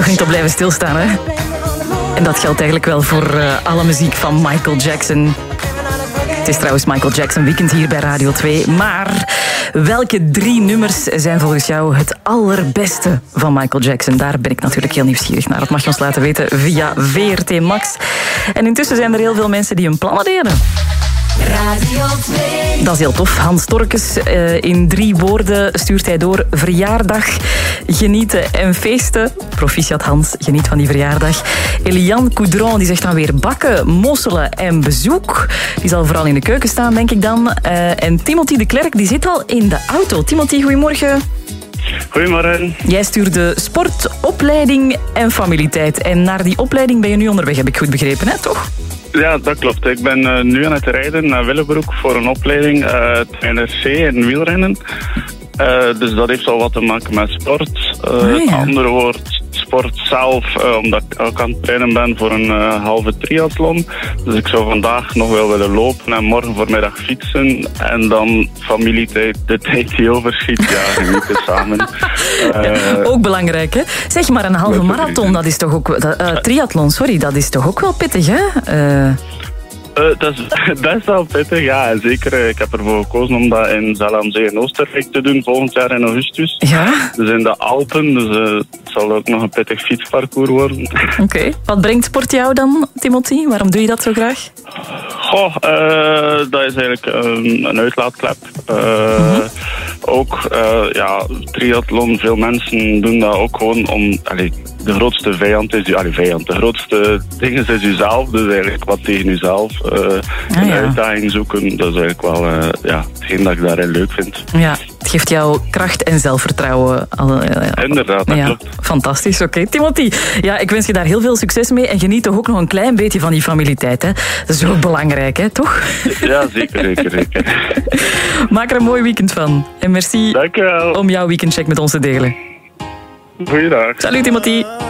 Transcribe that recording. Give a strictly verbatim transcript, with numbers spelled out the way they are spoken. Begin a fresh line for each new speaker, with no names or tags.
niet op blijven stilstaan, hè? En dat geldt eigenlijk wel voor uh, alle muziek van Michael Jackson. Het is trouwens Michael Jackson Weekend hier bij Radio twee. Maar welke drie nummers zijn volgens jou het allerbeste van Michael Jackson? Daar ben ik natuurlijk heel nieuwsgierig naar. Dat mag je ons laten weten via V R T Max. En intussen zijn er heel veel mensen die hun plannen delen. Radio twee. Dat is heel tof. Hans Torkes, uh, in drie woorden stuurt hij door: verjaardag, genieten en feesten. Proficiat Hans, geniet van die verjaardag. Eliane Coudron die zegt dan weer bakken, mosselen en bezoek. Die zal vooral in de keuken staan, denk ik dan. Uh, en Timothy de Klerk die zit al in de auto. Timothy, goedemorgen.
Goedemorgen.
Jij stuurde sport, opleiding en familietijd. En naar die opleiding ben je nu onderweg, heb ik goed begrepen, hè? Toch?
Ja, dat klopt. Ik ben uh, nu aan het rijden naar Willebroek voor een opleiding uh, Trainer C in wielrennen. Uh, dus dat heeft al wat te maken met sport. Uh, oh, ja. Het andere woord, sport zelf, uh, omdat ik ook aan het trainen ben voor een uh, halve triathlon. Dus ik zou vandaag nog wel willen lopen en morgen voormiddag fietsen. En dan familietijd, de tijd die overschiet, ja, genieten samen. Uh,
ja, ook belangrijk, hè? Zeg maar, een halve marathon, dat is toch ook... Uh, triathlon, sorry, dat is toch ook wel pittig, hè? Uh...
Uh, dat, is, dat is wel pittig, ja. En zeker, uh, ik heb ervoor gekozen om dat in Zellamzee en Oostenrijk te doen, volgend jaar in augustus.
Ja?
Dus in de Alpen, dus uh, het zal ook nog een pittig fietsparcours worden.
Oké. Okay. Wat brengt sport jou dan, Timothy? Waarom doe je dat zo graag?
Goh, uh, dat is eigenlijk um, een uitlaatklep. Uh, mm-hmm. Ook, uh, ja, triathlon, veel mensen doen dat ook gewoon om... Allee, de grootste vijand is... Allee, vijand, de grootste ding is jezelf, dus eigenlijk wat tegen jezelf. Uh, ah, een ja. uitdaging zoeken, dat is eigenlijk wel uh, ja, hetgeen dat ik daarin leuk vind.
Ja, het geeft jou kracht en zelfvertrouwen. Uh, uh,
Inderdaad, dat
ja,
klopt.
Fantastisch, oké. Okay. Timothy, ja, ik wens je daar heel veel succes mee en geniet toch ook nog een klein beetje van die familietijd, hè? Dat is ook belangrijk, hè, toch?
Ja, zeker, zeker, zeker.
Maak er een mooi weekend van. En merci
Dank je wel.
om jouw weekendcheck met ons te delen.
Goeiedag.
Salut, Timothy.